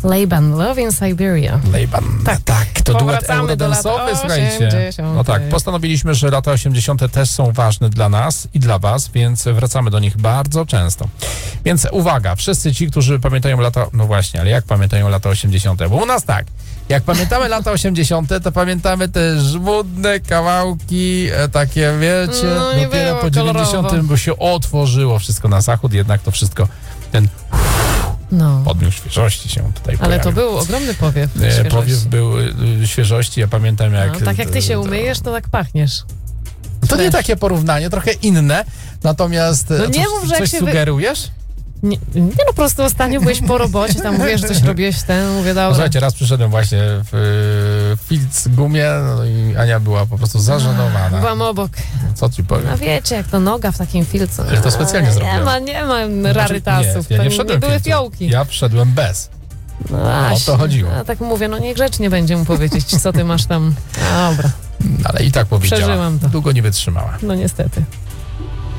Laban, Love in Siberia. Laban, tak. To duet eurodance'owy, słuchajcie. 80. No tak, postanowiliśmy, że lata 80. też są ważne dla nas i dla was, więc wracamy do nich bardzo często. Więc uwaga, wszyscy ci, którzy pamiętają lata, no właśnie, ale jak pamiętają lata 80? Bo u nas tak, jak pamiętamy lata 80., to pamiętamy te żmudne kawałki, takie wiecie, No, nie dopiero było po 90., kolorowo. bo się otworzyło wszystko na zachód, jednak to wszystko, ten podmiot świeżości się tutaj Ale pojawił. to był ogromny powiew świeżości. Powiew był świeżości, ja pamiętam jak... No, tak jak ty się umyjesz, to tak pachniesz. To nie takie porównanie, trochę inne, natomiast No nie mów, że jak coś się sugerujesz? Nie, no po prostu ostatnio byłeś po robocie, tam mówisz, że coś robiłeś mówię, dobra. No, słuchajcie, raz przyszedłem właśnie w Filc gumie, no i Ania była po prostu zażenowana. Byłam obok. Co ci powiem? A wiecie, jak to noga w takim filcu. Ale to specjalnie zrobiłem. Nie ma rarytasów. Nie, ja nie to wszedłem nie były filcu. fiołki. Ja wszedłem bez. No O właśnie. to chodziło. A tak mówię, no niegrzecznie będzie mu powiedzieć, co ty masz tam. Dobra, Ale i tak powiedziała. Przeżyłam to. Długo nie wytrzymała. no niestety.